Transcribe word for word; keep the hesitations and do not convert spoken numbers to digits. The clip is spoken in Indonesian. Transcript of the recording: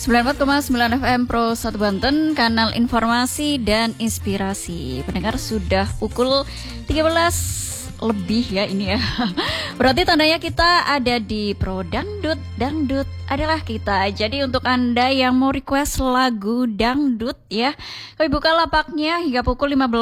sembilan puluh empat koma sembilan F M Pro satu Banten, kanal informasi dan inspirasi. Pendengar, sudah pukul tiga belas lebih ya ini ya. Berarti tandanya kita ada di Pro Dangdut. Dangdut adalah kita. Jadi untuk Anda yang mau request lagu dangdut ya, kami buka lapaknya hingga pukul lima belas.